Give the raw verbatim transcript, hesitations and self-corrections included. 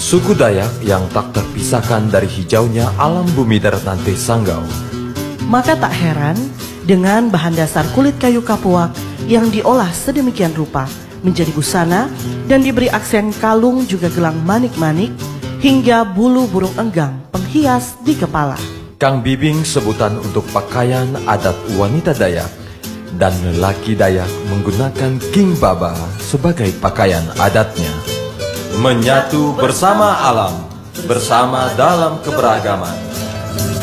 Suku Dayak yang tak terpisahkan dari hijaunya alam bumi daratan Sanggau. Maka tak heran dengan bahan dasar kulit kayu kapuak yang diolah sedemikian rupa menjadi busana dan diberi aksen kalung juga gelang manik-manik hingga bulu burung enggang penghias di kepala. Kang Bibing sebutan untuk pakaian adat wanita Dayak dan lelaki Dayak menggunakan King Baba sebagai pakaian adatnya. Menyatu bersama alam, bersama dalam keberagaman.